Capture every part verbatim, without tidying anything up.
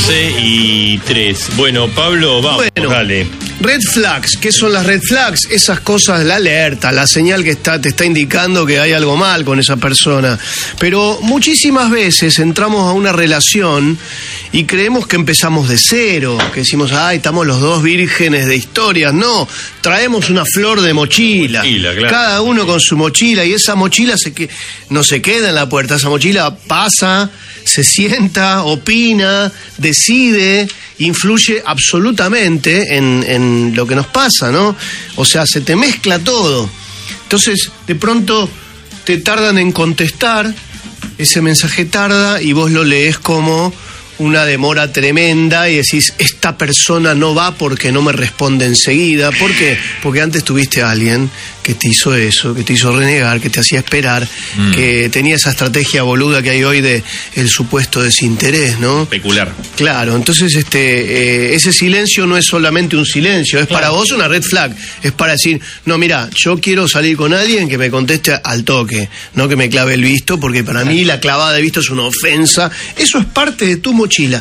once y tres. Bueno, Pablo, vamos, bueno, dale. Red flags, ¿qué son las red flags? Esas cosas, la alerta, la señal que está, te está indicando que hay algo mal con esa persona. Pero muchísimas veces entramos a una relación y creemos que empezamos de cero, que decimos, ay, estamos los dos vírgenes de historias. No, traemos una flor de mochila, mochila claro. Cada uno con su mochila, y esa mochila se que, no se queda en la puerta, esa mochila pasa, se sienta, opina, decide, influye absolutamente en, en lo que nos pasa, ¿no? O sea, se te mezcla todo. Entonces, de pronto te tardan en contestar, ese mensaje tarda y vos lo lees como una demora tremenda y decís, esta persona no va porque no me responde enseguida. ¿Por qué? Porque antes tuviste a alguien que te hizo eso, que te hizo renegar, que te hacía esperar, mm. que tenía esa estrategia boluda que hay hoy de el supuesto desinterés, ¿no? Especular. Claro, entonces este eh, ese silencio no es solamente un silencio, es claro. Para vos una red flag, es para decir, no, mira, yo quiero salir con alguien que me conteste al toque, no que me clave el visto, porque para claro. mí la clavada de visto es una ofensa. Eso es parte de tu mochila.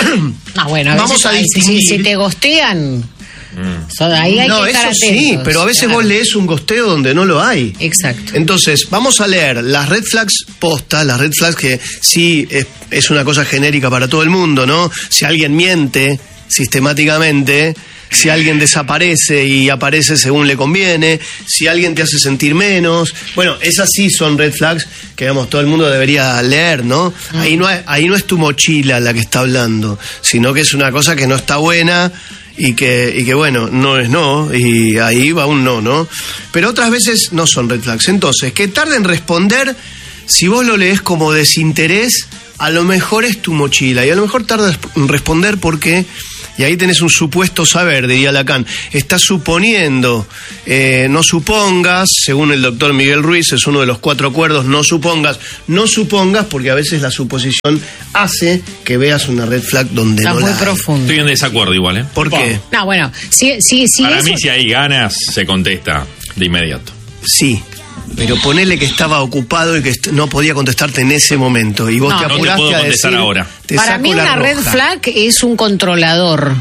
Ah, bueno, a vamos veces, a distinguir. Si, si te gostean, mm. ahí hay no, que estar eso atentos. Sí, pero a veces claro. vos lees un gosteo donde no lo hay. Exacto. Entonces, vamos a leer las red flags posta, las red flags que sí es, es una cosa genérica para todo el mundo, ¿no? Si alguien miente sistemáticamente, si alguien desaparece y aparece según le conviene, si alguien te hace sentir menos. Bueno, esas sí son red flags que, digamos, todo el mundo debería leer, ¿no? Mm. Ahí no es, ahí no es tu mochila la que está hablando, sino que es una cosa que no está buena y que, y que bueno, no es no, y ahí va un no, ¿no? Pero otras veces no son red flags. Entonces, que tarde en responder, si vos lo lees como desinterés, a lo mejor es tu mochila, y a lo mejor tarda en responder porque... Y ahí tenés un supuesto saber, diría Lacan. Estás suponiendo, eh, no supongas, según el doctor Miguel Ruiz, es uno de los cuatro acuerdos, no supongas, no supongas, porque a veces la suposición hace que veas una red flag donde está no muy la profundo. Estoy en desacuerdo igual, ¿eh? ¿Por qué? No, bueno, sí, sí, sí. Para eso... mí, si hay ganas, se contesta de inmediato. Sí. Pero ponele que estaba ocupado y que no podía contestarte en ese momento y vos no, te apuraste no te puedo a contestar decir, ahora. Para mí una red flag es un controlador.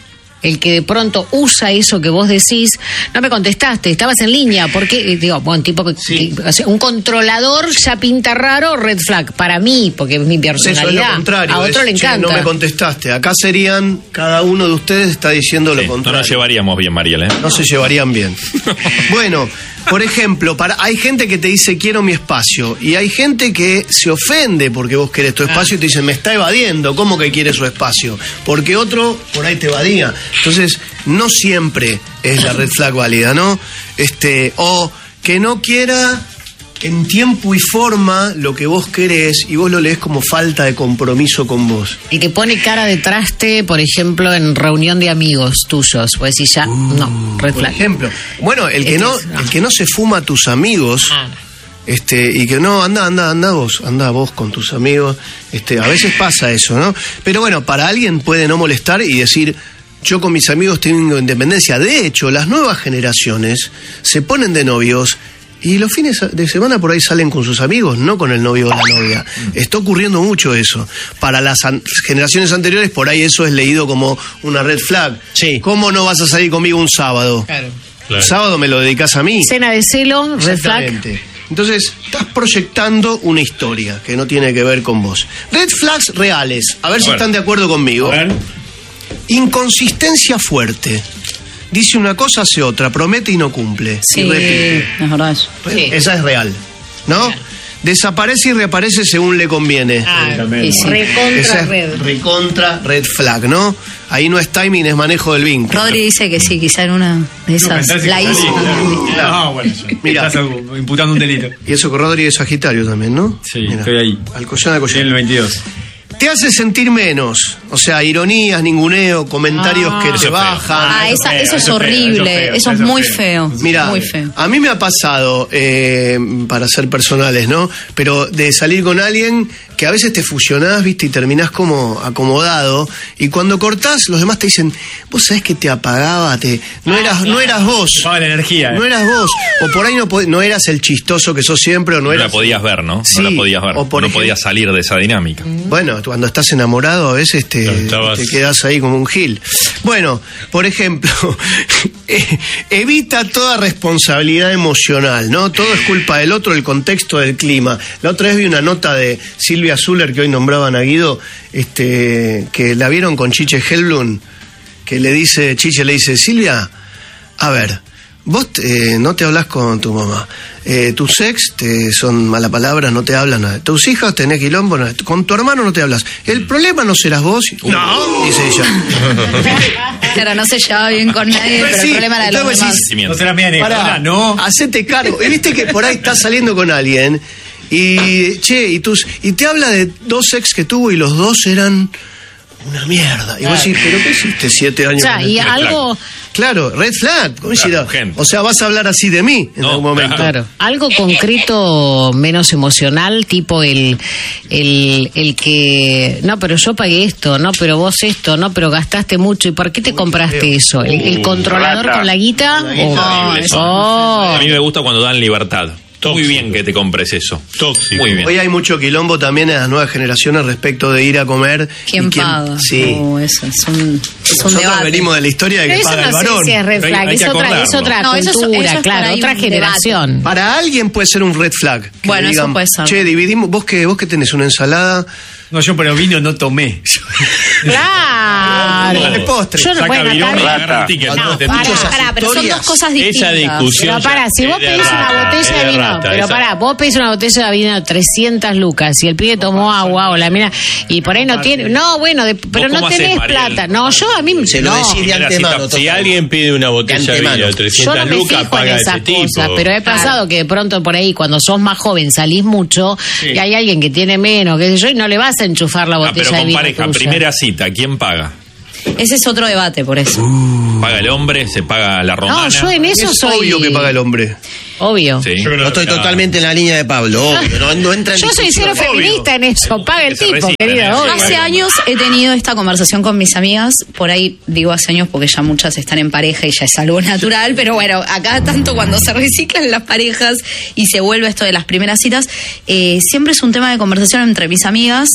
El que de pronto usa eso que vos decís, no me contestaste, estabas en línea, porque, digo, bueno, tipo que, sí. que o sea, un controlador ya pinta raro, red flag, para mí, porque es mi personalidad. Eso es lo contrario, a otro es, le encanta. Che, no me contestaste. Acá serían, cada uno de ustedes está diciendo sí, lo contrario. No nos llevaríamos bien, Mariel, ¿eh? No se llevarían bien. Bueno, por ejemplo, para, hay gente que te dice quiero mi espacio y hay gente que se ofende porque vos querés tu espacio ah. y te dicen me está evadiendo, ¿cómo que quiere su espacio? Porque otro por ahí te evadía. Entonces, no siempre es la red flag válida, ¿no? Este, o que no quiera en tiempo y forma lo que vos querés y vos lo lees como falta de compromiso con vos. Y que pone cara de traste, por ejemplo, en reunión de amigos tuyos, pues si ya, uh, no, red flag. Por ejemplo, bueno, el que este no, es, no, el que no se fuma a tus amigos, ah. este, y que no, anda, anda, anda vos, anda vos con tus amigos, este, a veces pasa eso, ¿no? Pero bueno, para alguien puede no molestar y decir, yo con mis amigos tengo independencia. De hecho, las nuevas generaciones se ponen de novios y los fines de semana por ahí salen con sus amigos, no con el novio o la novia. Está ocurriendo mucho eso. Para las an- generaciones anteriores, por ahí eso es leído como una red flag. Sí. ¿Cómo no vas a salir conmigo un sábado? Claro. Claro. Sábado me lo dedicas a mí. Cena de celo, red flag. Entonces, estás proyectando una historia que no tiene que ver con vos. Red flags reales. A ver a si ver. están de acuerdo conmigo. Inconsistencia fuerte. Dice una cosa, hace otra, promete y no cumple. Sí, y repite. Es verdad eso. Sí. Esa es real, ¿no? Claro. Desaparece y reaparece según le conviene. Ah, sí, sí. Recontra Esa es red. Recontra red flag, ¿no? Ahí no es timing, es manejo del vínculo. Rodri dice que sí, quizá en una de esas no, la hizo. No, no, bueno, mira, estás imputando un delito. Y eso que Rodri es Sagitario también, ¿no? Sí, mira, estoy ahí. Alcoyana, Alcoyana. En el veintidós. Te hace sentir menos, o sea, ironías, ninguneo, comentarios ah, que te bajan. Ah, esa, eso, eso es eso horrible, feo, eso, eso feo, es muy feo. feo. Mira, muy feo. A mí me ha pasado, eh, para ser personales, ¿no? Pero de salir con alguien que a veces te fusionás, viste, y terminás como acomodado, y cuando cortás, los demás te dicen, vos sabés que te apagaba, te no Ah, eras claro. no eras vos. Apagaba la energía. No eras vos. O por ahí no, pod- no eras el chistoso que sos siempre, o no No eras... la podías ver, ¿no? Sí, No la podías ver. o por no ejemplo- podías salir de esa dinámica. Bueno, cuando estás enamorado a veces te, No, estabas- te quedas ahí como un gil. Bueno, por ejemplo, eh, evita toda responsabilidad emocional, ¿no? Todo es culpa del otro, el contexto del clima. La otra vez vi una nota de Silvia Zuller, que hoy nombraban a Guido, este, que la vieron con Chiche Helblum, que le dice, Chiche le dice, Silvia, a ver, vos eh, no te hablas con tu mamá. Eh, tus ex te son malas palabras, no te hablan nada. Tus hijas tenés quilombo, no, con tu hermano no te hablas. El problema no serás vos. No, dice ella. Claro, no se llevaba bien con nadie, pero Sí, el problema era de los entonces demás. decís, No se la miren, Pará, hola, no. hacete cargo. Y viste que por ahí estás saliendo con alguien y, che, y, tus, y te habla de dos ex que tuvo y los dos eran una mierda. Y vos decís, ¿pero qué hiciste siete años? O sea, con y este? algo, Claro, red flag. ¿Cómo Claro, decís? gente. O sea, vas a hablar así de mí en No, algún momento. claro, algo concreto menos emocional, tipo el, el, el que, no, pero yo pagué esto, no, pero vos esto, no, pero gastaste mucho, ¿y por qué te compraste eso? ¿El, el controlador rata. con la guita? Con la guita. Oh, Horrible eso. oh. A mí me gusta cuando dan libertad. Muy Tóxico. bien que te compres eso. Tóxico. Muy bien. Hoy hay mucho quilombo también en las nuevas generaciones respecto de ir a comer. ¿Quién y paga? Sí. Oh, eso es un, es un Nosotros debate. venimos de la historia de que Pero eso paga el no sé varón. si es red Pero hay- flag, hay es que otra, es acordarlo. otra No, eso es- cultura, eso es claro, para otra un generación. Para alguien puede ser un red flag. Que Bueno, le eso digan, puede ser. Che, dividimos, vos que vos que tenés una ensalada. No, yo pero vino no tomé. Claro. De postre. Yo no, Saca bueno, virón y acá- agarra el ticket. No, ¿no? Te- pará, escucho esas Pará, pero son dos historias. cosas distintas. Esa discusión. Pero pará, si vos es de pedís una rata, botella es de de vino, rata, pero esa- pará, vos pedís una botella de vino de trescientas lucas y el pibe tomó agua o la mina y por ahí no tiene, no, bueno, de- pero ¿Vos no cómo tenés hacés, Mariel? plata. No, yo a mí Se lo no. decís de Mira, si antemano. te- Si total. alguien pide una botella de antemano. vino de Yo trescientas no me lucas, fijo en paga esas ese tipo. cosas, pero he pasado que de pronto por ahí cuando sos más joven salís mucho y hay alguien que tiene menos, qué sé yo, y no le vas a enchufar la Ah, botella pero de con vino pareja, tuya. primera cita, ¿quién paga? Ese es otro debate, por eso. ¿Paga el hombre? ¿Se paga la romana? No, yo en eso Es soy obvio que paga el hombre. obvio. Sí. Yo creo Yo estoy que- totalmente en la línea de Pablo. obvio, no, no entra en Yo soy discusión. cero feminista en eso, paga el Que se tipo, reciclen, querida. ¿eh? obvio. Sí, Hace bueno. años he tenido esta conversación con mis amigas, por ahí digo hace años porque ya muchas están en pareja y ya es algo natural, pero bueno, acá tanto cuando se reciclan las parejas y se vuelve esto de las primeras citas, eh, siempre es un tema de conversación entre mis amigas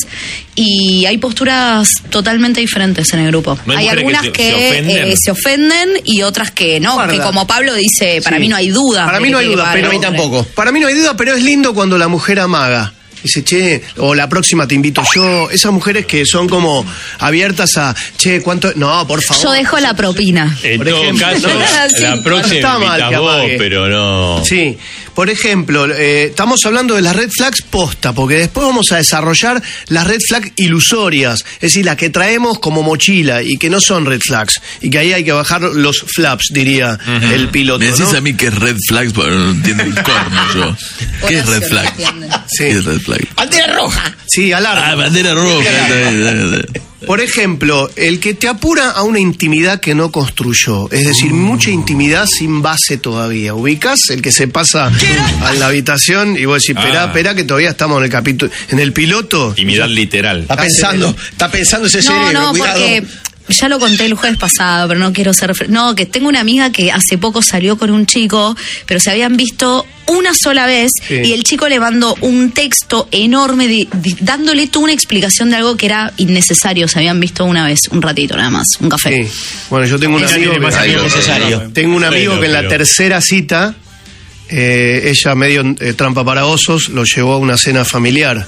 y hay posturas totalmente diferentes en el grupo. ¿No hay hay mujeres algunas que se- que, se ofenden? eh, se ofenden y otras que no, Guarda. que como Pablo dice, para Sí. mí no hay duda. Para de mí que no hay tiene que duda, pagar pero el a mí hombre. tampoco. Para mí no hay duda, pero es lindo cuando la mujer amaga. Dice, che, o la próxima te invito yo. Esas mujeres que son como abiertas a, che, ¿cuánto? No, por favor. Yo dejo la propina. En Por todo ejemplo, caso, ¿no? Sí. la No próxima está mal invitas que vos, amague. pero no. Sí, por ejemplo, eh, estamos hablando de las red flags posta, porque después vamos a desarrollar las red flags ilusorias, es decir, las que traemos como mochila y que no son red flags, y que ahí hay que bajar los flaps, diría el piloto. Me decís ¿no? a mí que es red flags, pero no entiendo un corno yo. ¿Qué es red Horacio, flag? no entiende. Sí. ¿Qué es red flag? ¡Bandera roja! Sí, alarma. Ah, bandera roja. está bien, está bien, está bien. Por ejemplo, el que te apura a una intimidad que no construyó, es decir, mucha intimidad sin base todavía. ¿Ubicás? El que se pasa a la habitación y vos decís, esperá, Ah. esperá, que todavía estamos en el capítulo, en el piloto. Intimidad literal. Está pensando, está pensando ese No, cerebro, no, cuidado. porque ya lo conté el jueves pasado, pero no quiero ser... refer- No, que tengo una amiga que hace poco salió con un chico, pero se habían visto una sola vez Sí. y el chico le mandó un texto enorme de- de- dándole toda una explicación de algo que era innecesario. Se habían visto una vez, un ratito nada más, un café. Sí. Bueno, yo tengo un Ella amigo tiene más que, amigos que necesario. yo. tengo un amigo Bueno, que en la pero- tercera cita, eh, ella medio eh, trampa para osos, lo llevó a una cena familiar.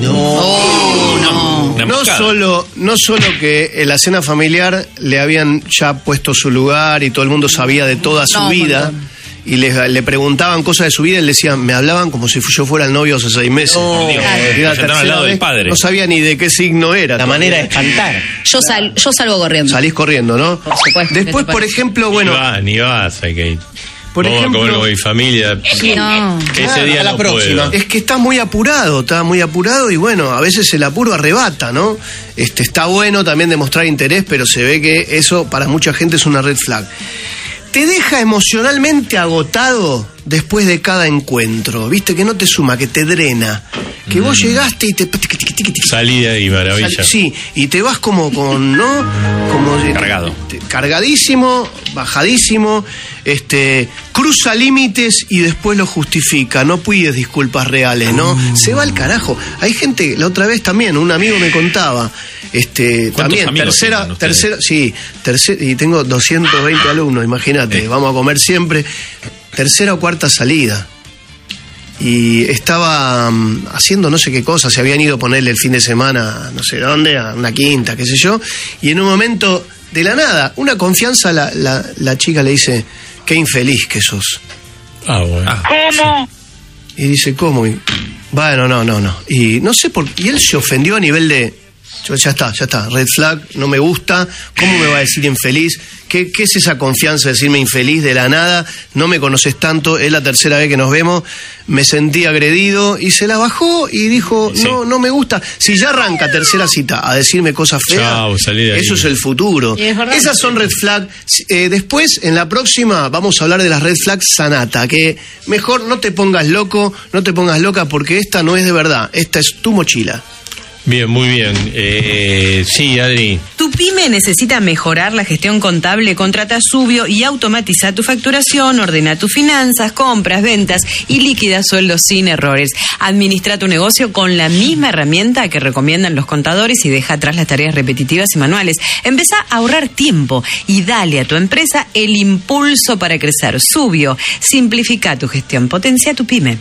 Oh, no. Una No moscada. solo, no solo que en la cena familiar le habían ya puesto su lugar y todo el mundo sabía de toda su No, un vida. montón. Y le, le preguntaban cosas de su vida y le decían, me hablaban como si yo fuera el novio hace seis meses. Digo, Y la lo sentaron al tercera lado del vez padre. No sabía ni de qué signo era. La todavía. manera de espantar. Yo, sal, yo salgo corriendo. Salís corriendo, ¿no? Por supuesto, Después, ¿qué te por parece? ejemplo, Ni bueno, vas, ni vas, hay que ir. por Vamos ejemplo, a comer con mi familia. Sí, no. Ese Claro, día a la no próxima. puedo. es que está muy apurado, está muy apurado y bueno, a veces el apuro arrebata, ¿no? Este, está bueno también demostrar interés, pero se ve que eso para mucha gente es una red flag. Te deja emocionalmente agotado después de cada encuentro, viste, que no te suma, que te drena. que Mm. vos llegaste y te... tiqui, tiqui, tiqui, tiqui. Salida y maravilla. Sal- Sí, y te vas como con, ¿no? Como de- Cargado. te- cargadísimo, bajadísimo, este, cruza límites y después lo justifica, no pides disculpas reales, ¿no? Se va al carajo. Hay gente, la otra vez también, un amigo me contaba, este, ¿Cuántos también, amigos tercera, tienen ustedes? tercera, sí, tercera, y tengo doscientos veinte alumnos, imagínate, Eh. vamos a comer siempre, tercera o cuarta salida. Y estaba mm, haciendo no sé qué cosa, se habían ido a ponerle el fin de semana, no sé dónde, a una quinta, qué sé yo, y en un momento, de la nada, una confianza, la, la, la chica le dice, qué infeliz que sos. Ah, bueno. Ah, Y dice, ¿cómo? Y, bueno, no, no, no. Y no sé por qué, y él se ofendió a nivel de, yo, ya está, ya está, red flag, no me gusta, ¿cómo me va a decir infeliz? ¿Qué, ¿Qué es esa confianza de decirme infeliz de la nada? No me conoces tanto, es la tercera vez que nos vemos, me sentí agredido y se la bajó y dijo, Sí. no, no me gusta. Si ya arranca tercera cita a decirme cosas feas, Chao, salí de ahí. eso es el futuro. Y es verdad. Esas son red flag. Eh, después, en la próxima, vamos a hablar de las red flags sanata, que mejor no te pongas loco, no te pongas loca, porque esta no es de verdad, esta es tu mochila. Bien, muy bien. Eh, sí, Adri. Tu pyme necesita mejorar la gestión contable, contrata Subio y automatiza tu facturación, ordena tus finanzas, compras, ventas y liquida sueldos sin errores. Administra tu negocio con la misma herramienta que recomiendan los contadores y deja atrás las tareas repetitivas y manuales. Empezá a ahorrar tiempo y dale a tu empresa el impulso para crecer. Subio, simplifica tu gestión, potencia tu pyme.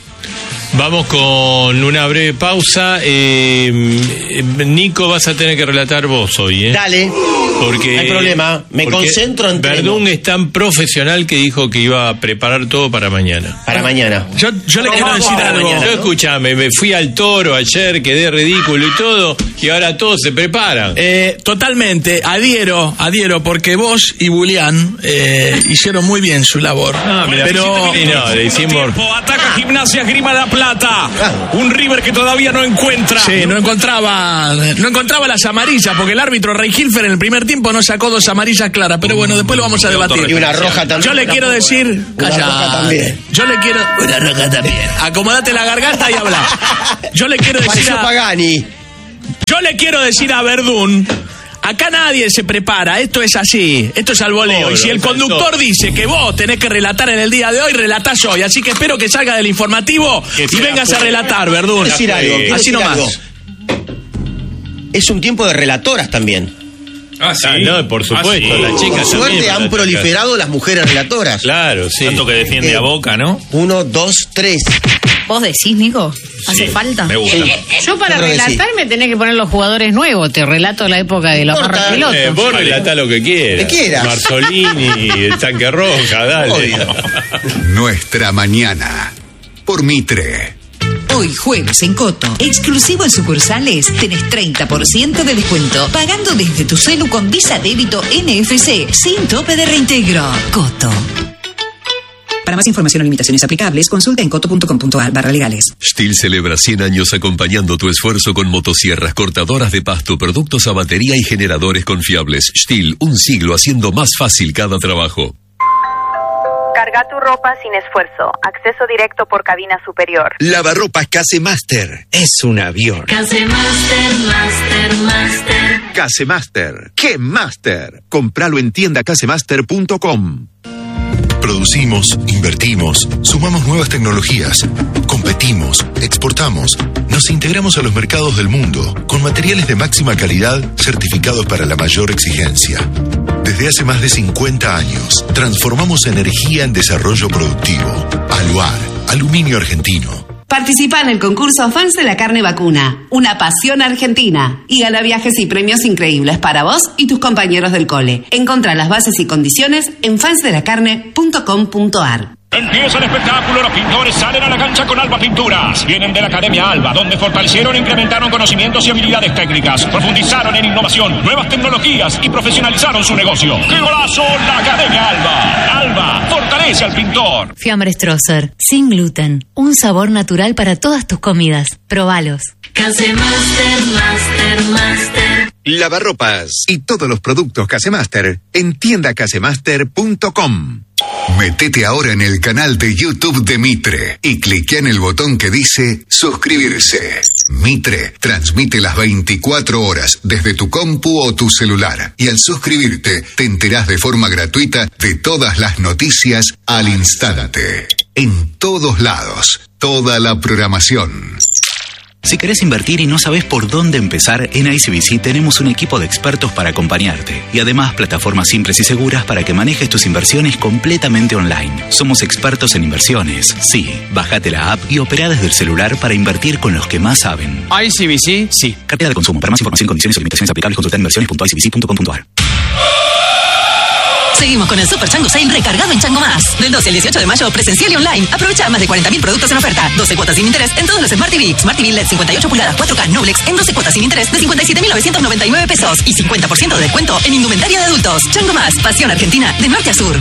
Vamos con una breve pausa. Eh, eh, Nico, vas a tener que relatar vos hoy, ¿eh? Dale. Porque, No hay problema. Me porque concentro en Verdún es tan profesional que dijo que iba a preparar todo para mañana. Para mañana. Yo, yo le quiero decir para algo. mañana, Yo ¿no? escúchame, me fui al Toro ayer, quedé ridículo y todo, y ahora todos se preparan. Eh, totalmente, adhiero, adhiero, porque vos y Julián eh, hicieron muy bien su labor. Ah, mira, pero sí, no, le hicimos... Tiempo, ataca Gimnasia Grima La Plata. Un River que todavía no encuentra. sí, no encontraba, no encontraba las amarillas, porque el árbitro Rey Hilfer en el primer tiempo no sacó dos amarillas claras, pero bueno, después lo vamos a debatir. Y una roja también. Yo le quiero decir, Una calla. roja también. Yo le quiero, una roja también. Acomodate la garganta y habla. Yo le quiero decir, Pareció a, Pagani. yo le quiero decir a Verdún. Acá nadie se prepara, esto es así, esto es al voleo. Polo, Y si el exacto. conductor dice que vos tenés que relatar en el día de hoy, relatás hoy. Así que espero que salga del informativo Que y sea vengas a fuerte. relatar, Verdún. Quiero decir algo. quiero Así decir nomás. algo. Es un tiempo de relatoras también. Ah, sí. Ah, no, por supuesto, Ah, sí. las chicas Por también, suerte las han chicas. proliferado las mujeres relatoras. Claro, sí. Tanto que defiende Eh, a Boca, ¿no? Uno, dos, tres. ¿Vos decís, Nico? ¿Hace Sí, falta? Me gusta. Yo para Yo creo que relatar me tenés que poner los jugadores nuevos. Te relato la época de los Importa, barros pilotos. Eh, vos relatá lo que quieras. Que quieras. Marzolini, el tanque roja, dale. Obvio. Nuestra mañana. Por Mitre. Hoy jueves en Coto, exclusivo en sucursales, tenés treinta por ciento de descuento, pagando desde tu celu con Visa Débito N F C, sin tope de reintegro. Coto. Para más información o limitaciones aplicables, consulta en coto punto com punto a r barra legales. Stihl celebra cien años acompañando tu esfuerzo con motosierras, cortadoras de pasto, productos a batería y generadores confiables. Stihl, un siglo haciendo más fácil cada trabajo. Carga tu ropa sin esfuerzo. Acceso directo por cabina superior. Lavarropas Casemaster. Es un avión. Casemaster, Master, Master. Casemaster. ¡Qué Master! Compralo en tienda casemaster punto com. Producimos, invertimos, sumamos nuevas tecnologías, competimos, exportamos, nos integramos a los mercados del mundo con materiales de máxima calidad certificados para la mayor exigencia. Desde hace más de cincuenta años, transformamos energía en desarrollo productivo. Aluar, aluminio argentino. Participa en el concurso Fans de la Carne Vacuna, una pasión argentina, y gana viajes y premios increíbles para vos y tus compañeros del cole. Encontrá las bases y condiciones en fans de la carne punto com punto a r. Empieza el espectáculo, los pintores salen a la cancha con Alba Pinturas. Vienen de la Academia Alba, donde fortalecieron e incrementaron conocimientos y habilidades técnicas, profundizaron en innovación, nuevas tecnologías y profesionalizaron su negocio. ¡Qué golazo! La Academia Alba. Alba fortalece al pintor. Fiambre Strosser, sin gluten, un sabor natural para todas tus comidas. Probalos. Casemaster, Master, Master. Lavarropas y todos los productos Casemaster en tienda casemaster punto com. Metete ahora en el canal de YouTube de Mitre y cliquea en el botón que dice suscribirse. Mitre transmite las veinticuatro horas desde tu compu o tu celular. Y al suscribirte te enterás de forma gratuita de todas las noticias al instante. En todos lados, toda la programación. Si querés invertir y no sabes por dónde empezar, en I C B C tenemos un equipo de expertos para acompañarte. Y además, plataformas simples y seguras para que manejes tus inversiones completamente online. Somos expertos en inversiones. Sí, bájate la app y opera desde el celular para invertir con los que más saben. I C B C, sí. Cartera de consumo. Para más información, condiciones y limitaciones aplicables, consulta en inversiones punto i c b c punto com punto a r. Seguimos con el Super Chango Sale recargado en Chango Más. Del doce al dieciocho de mayo, presencial y online. Aprovecha más de cuarenta mil productos en oferta. doce cuotas sin interés en todos los Smart T V. Smart T V L E D cincuenta y ocho pulgadas cuatro K Noblex en doce cuotas sin interés de cincuenta y siete mil novecientos noventa y nueve pesos. Y cincuenta por ciento de descuento en indumentaria de adultos. Chango Más, pasión argentina, de norte a sur.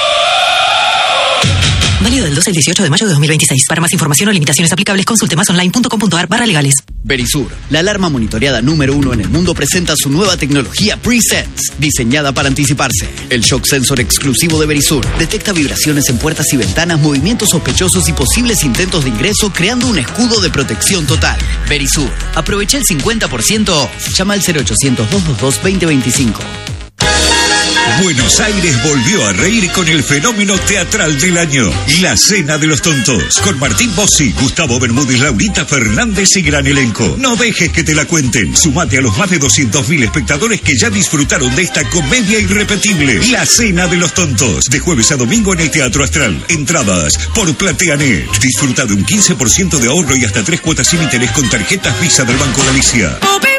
Válido del doce al dieciocho de mayo de dos mil veintiséis. Para más información o limitaciones aplicables, consulte más online punto com punto a r barra legales. Verisur, la alarma monitoreada número uno en el mundo, presenta su nueva tecnología Presense, diseñada para anticiparse. El shock sensor exclusivo de Verisur detecta vibraciones en puertas y ventanas, movimientos sospechosos y posibles intentos de ingreso, creando un escudo de protección total. Verisur, aprovecha el cincuenta por ciento off. Llama al cero ochocientos, doscientos veintidós, veinte veinticinco. Buenos Aires volvió a reír con el fenómeno teatral del año, La Cena de los Tontos, con Martín Bossi, Gustavo Bermúdez, Laurita Fernández y gran elenco. No dejes que te la cuenten. Sumate a los más de doscientos mil espectadores que ya disfrutaron de esta comedia irrepetible, La Cena de los Tontos, de jueves a domingo en el Teatro Astral. Entradas por PlateaNet. Disfruta de un quince por ciento de ahorro y hasta tres cuotas sin interés con tarjetas Visa del Banco Galicia.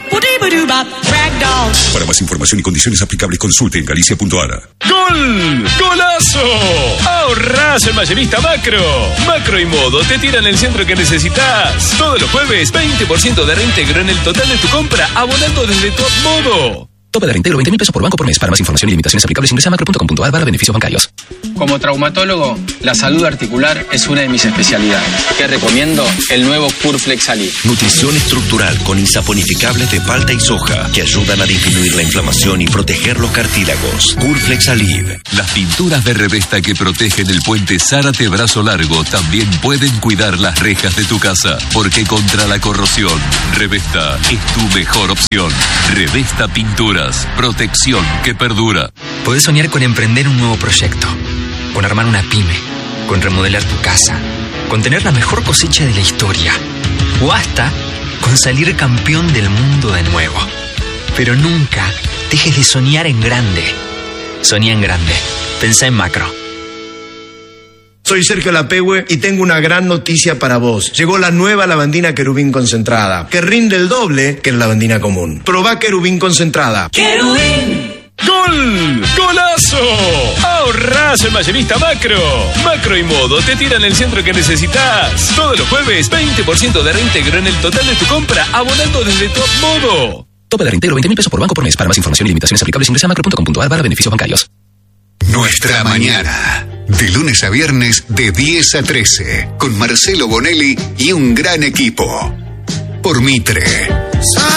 Para más información y condiciones aplicables, consulte en galicia punto a r. ¡Gol! ¡Golazo! ¡Ahorrás en Mayorista Macro! Macro y Modo te tiran el centro que necesitas. Todos los jueves, veinte por ciento de reintegro en el total de tu compra, abonando desde Top Modo. Tope de reintegro veinte mil pesos por banco por mes. Para más información y limitaciones aplicables, ingresa a macro punto com punto a r barra beneficios bancarios. Como traumatólogo, la salud articular es una de mis especialidades. ¿Qué recomiendo? El nuevo Curflex Alib. Nutrición estructural con insaponificables de palta y soja que ayudan a disminuir la inflamación y proteger los cartílagos. Curflex Alib. Las pinturas de Revesta que protegen el puente Zárate Brazo Largo también pueden cuidar las rejas de tu casa, porque contra la corrosión, Revesta es tu mejor opción. Revesta Pintura. Protección que perdura. Podés soñar con emprender un nuevo proyecto, con armar una pyme, con remodelar tu casa, con tener la mejor cosecha de la historia, o hasta con salir campeón del mundo de nuevo. Pero nunca dejes de soñar en grande. Soñá en grande. Pensá en macro. Soy Sergio Lapehue y tengo una gran noticia para vos. Llegó la nueva lavandina Querubín concentrada, que rinde el doble que la lavandina común. Probá Querubín concentrada. ¡Querubín! ¡Gol! ¡Golazo! ¡Ahorrás en Mayorista Macro! Macro y Modo te tiran el centro que necesitas. Todos los jueves, veinte por ciento de reintegro en el total de tu compra, abonando desde Top Modo. Tope de reintegro veinte mil pesos por banco por mes. Para más información y limitaciones aplicables, ingresa a macro punto com punto a r barra beneficios bancarios. Nuestra mañana, de lunes a viernes de diez a trece, con Marcelo Bonelli y un gran equipo. Por Mitre.